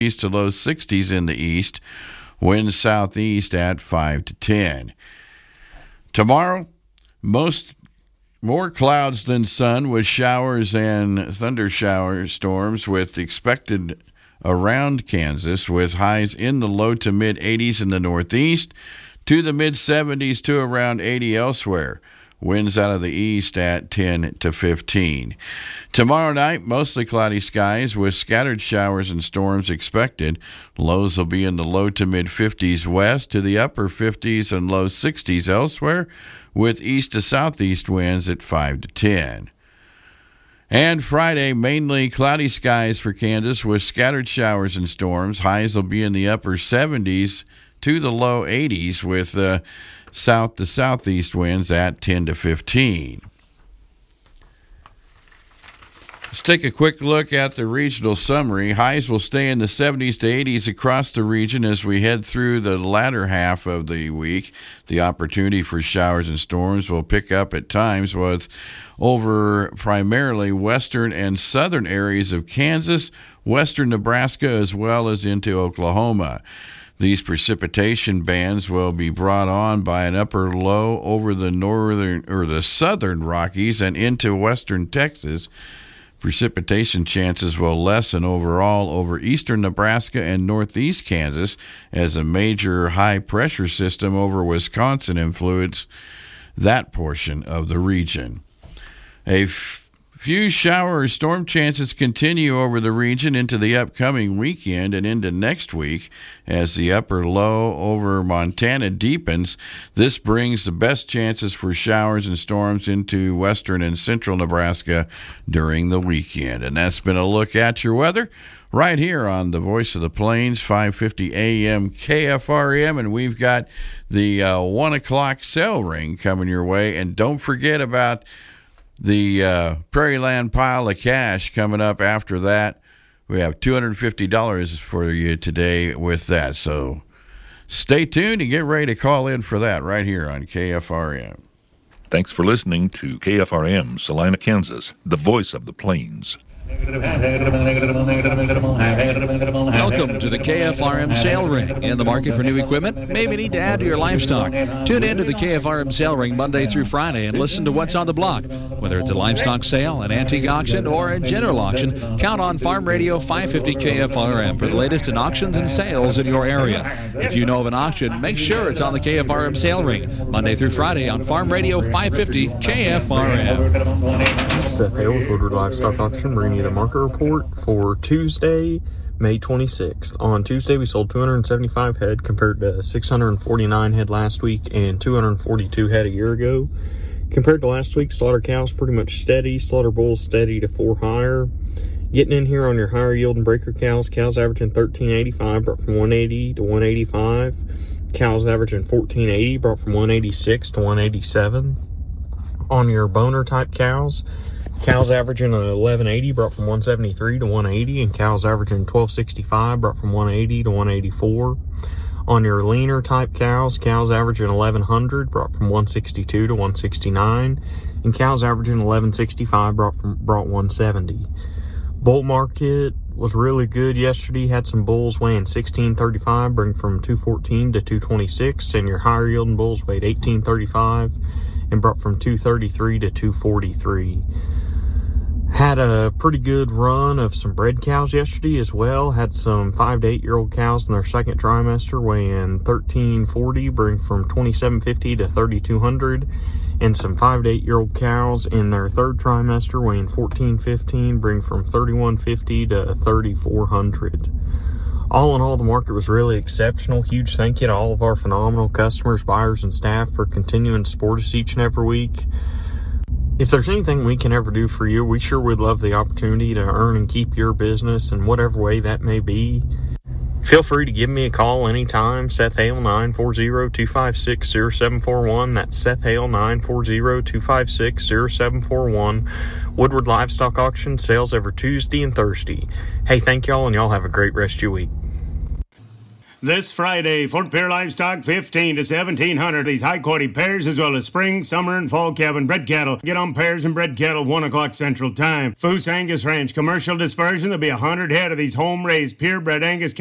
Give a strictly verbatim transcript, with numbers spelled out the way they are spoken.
east to low sixties in the east. Winds southeast at five to ten. Tomorrow, most more clouds than sun with showers and thunder shower storms with expected around Kansas with highs in the low to mid eighties in the northeast to the mid seventies to around eighty elsewhere. Winds out of the east at ten to fifteen. Tomorrow night, mostly cloudy skies with scattered showers and storms expected. Lows will be in the low to mid fifties west to the upper fifties and low sixties elsewhere, with east to southeast winds at five to ten. And Friday, mainly cloudy skies for Kansas with scattered showers and storms. Highs will be in the upper seventies to the low eighties with uh, south to southeast winds at ten to fifteen. Let's take a quick look at the regional summary. Highs will stay in the seventies to eighties across the region as we head through the latter half of the week. The opportunity for showers and storms will pick up at times with over primarily western and southern areas of Kansas, western Nebraska, as well as into Oklahoma. These precipitation bands will be brought on by an upper low over the northern or the southern Rockies and into western Texas. Precipitation chances will lessen overall over eastern Nebraska and northeast Kansas as a major high-pressure system over Wisconsin influences that portion of the region. A f- few shower or storm chances continue over the region into the upcoming weekend and into next week as the upper low over Montana deepens. This brings the best chances for showers and storms into western and central Nebraska during the weekend. And that's been a look at your weather right here on the Voice of the Plains, five fifty A M K F R M, and we've got the uh, one o'clock sale ring coming your way. And don't forget about the uh, Prairie Land Pile of Cash coming up after that. We have two hundred fifty dollars for you today with that. So stay tuned and get ready to call in for that right here on K F R M. Thanks for listening to K F R M, Salina, Kansas, the voice of the plains. Welcome to the K F R M Sale Ring. In the market for new equipment? Maybe need to add to your livestock. Tune in to the K F R M Sale Ring Monday through Friday and listen to what's on the block. Whether it's a livestock sale, an antique auction, or a general auction, count on Farm Radio five fifty K F R M for the latest in auctions and sales in your area. If you know of an auction, make sure it's on the K F R M Sale Ring Monday through Friday on Farm Radio five fifty K F R M. This is Seth Hale with Woodward Livestock Auction, bringing you the market report for Tuesday, May twenty-sixth. On Tuesday, we sold two hundred seventy-five head compared to six hundred forty-nine head last week and two hundred forty-two head a year ago. Compared to last week, slaughter cows pretty much steady, slaughter bulls steady to four higher. Getting in here on your higher yielding breaker cows, cows averaging thirteen eighty-five, brought from one eighty to one eighty-five. Cows averaging fourteen eighty, brought from one eighty-six to one eighty-seven. On your boner type cows, cows averaging eleven eighty, brought from one seventy-three to one eighty, and cows averaging twelve sixty-five, brought from one eighty to one eighty-four. On your leaner type cows, cows averaging eleven hundred, brought from one sixty-two to one sixty-nine, and cows averaging eleven sixty-five, brought from brought one seventy. Bull market was really good yesterday. Had some bulls weighing sixteen thirty-five, bring from two fourteen to two twenty-six, and your higher yielding bulls weighed eighteen thirty-five and brought from two thirty-three to two forty-three. Had a pretty good run of some bred cows yesterday as well. Had some five to eight year old cows in their second trimester weighing thirteen forty, bring from twenty-seven fifty to thirty-two hundred, and some five to eight year old cows in their third trimester weighing fourteen fifteen, bring from thirty-one fifty to thirty-four hundred. All in all, the market was really exceptional. Huge thank you to all of our phenomenal customers, buyers, and staff for continuing to support us each and every week. If there's anything we can ever do for you, we sure would love the opportunity to earn and keep your business in whatever way that may be. Feel free to give me a call anytime. Seth Hale, nine four zero, two five six, zero seven four one. That's Seth Hale, nine four zero, two five six, zero seven four one. Woodward Livestock Auction, sales every Tuesday and Thursday. Hey, thank y'all, and y'all have a great rest of your week. This Friday, Fort Pierre Livestock, fifteen to seventeen hundred. These high-quality pairs as well as spring, summer, and fall calving bred cattle. Get on pairs and bred cattle, one o'clock Central Time. Foose Angus Ranch, commercial dispersion. There'll be one hundred head of these home-raised, purebred Angus